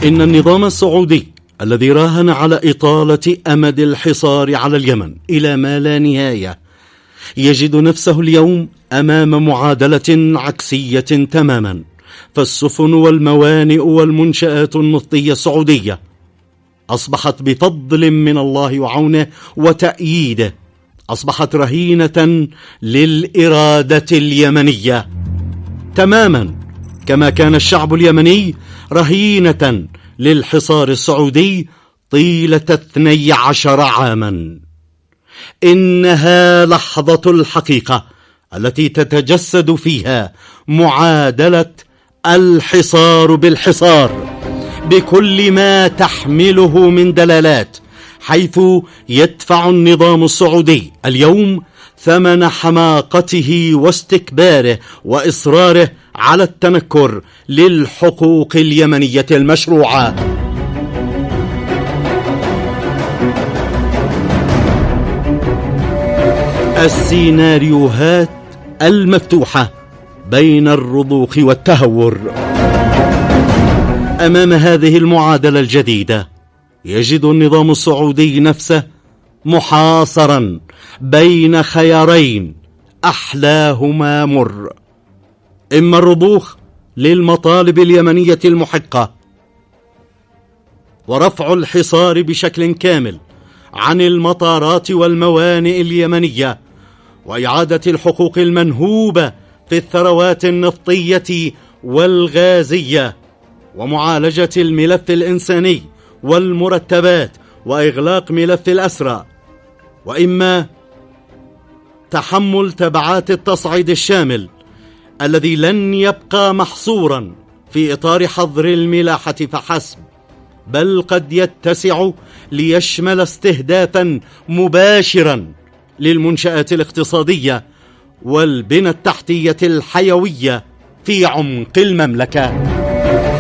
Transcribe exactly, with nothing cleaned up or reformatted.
إن النظام السعودي الذي راهن على إطالة أمد الحصار على اليمن إلى ما لا نهاية يجد نفسه اليوم أمام معادلة عكسية تماما. فالسفن والموانئ والمنشآت النفطية السعودية أصبحت بفضل من الله وعونه وتأييده أصبحت رهينة للإرادة اليمنية تماما، كما كان الشعب اليمني رهينة للحصار السعودي طيلة اثني عشر عاما. إنها لحظة الحقيقة التي تتجسد فيها معادلة الحصار بالحصار بكل ما تحمله من دلالات، حيث يدفع النظام السعودي اليوم ثمن حماقته واستكباره وإصراره على التنكر للحقوق اليمنية المشروعة. السيناريوهات المفتوحة بين الرضوخ والتهور. أمام هذه المعادلة الجديدة يجد النظام السعودي نفسه محاصرا بين خيارين أحلاهما مر: إما الرضوخ للمطالب اليمنية المحقة ورفع الحصار بشكل كامل عن المطارات والموانئ اليمنية وإعادة الحقوق المنهوبة في الثروات النفطية والغازية ومعالجة الملف الإنساني والمرتبات وإغلاق ملف الأسرى، وإما تحمل تبعات التصعيد الشامل الذي لن يبقى محصورا في إطار حظر الملاحة فحسب، بل قد يتسع ليشمل استهدافا مباشرا للمنشآت الاقتصادية والبنى التحتية الحيوية في عمق المملكة.